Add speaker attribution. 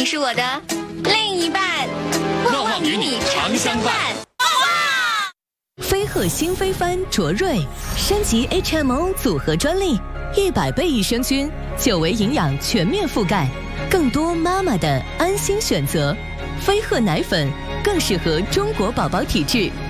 Speaker 1: 是我的另一半。旺旺与你常相伴。
Speaker 2: 飞鹤新飞帆卓瑞升级 HMO 组合专利，100倍益生菌，9维营养全面覆盖，更多妈妈的安心选择。飞鹤奶粉更适合中国宝宝体质。